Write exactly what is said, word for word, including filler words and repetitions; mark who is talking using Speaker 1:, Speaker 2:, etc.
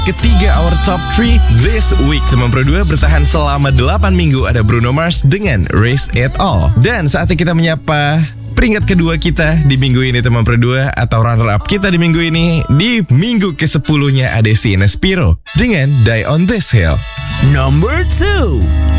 Speaker 1: Ketiga our top three this week. Teman Pro dua bertahan selama delapan minggu. Ada Bruno Mars dengan Risk It All. Dan saatnya kita menyapa peringkat kedua kita di minggu ini, teman Pro dua, atau runner up kita di minggu ini. Di minggu kesepuluhnya ada si Nespiro dengan Die on This Hill.
Speaker 2: Number two.